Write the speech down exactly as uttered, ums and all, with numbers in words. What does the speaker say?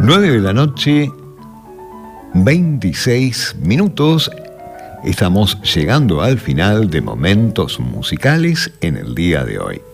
nueve de la noche, veintiséis minutos. Estamos llegando al final de Momentos Musicales en el día de hoy.